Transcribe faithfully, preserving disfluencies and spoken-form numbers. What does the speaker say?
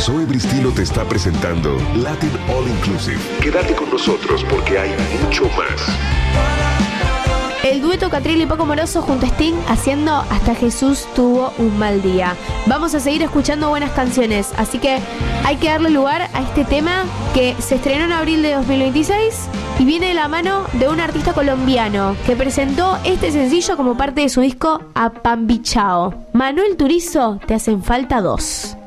Zoe Bristilo te está presentando Latin All Inclusive. Quédate con nosotros porque hay mucho más. El dueto Catriel y Paco Moroso junto a Sting haciendo Hasta Jesús tuvo un mal día. Vamos a seguir escuchando buenas canciones, así que hay que darle lugar a este tema que se estrenó en abril de dos mil veintiséis y viene de la mano de un artista colombiano que presentó este sencillo como parte de su disco Apambichao. Manuel Turizo, Te hacen falta dos.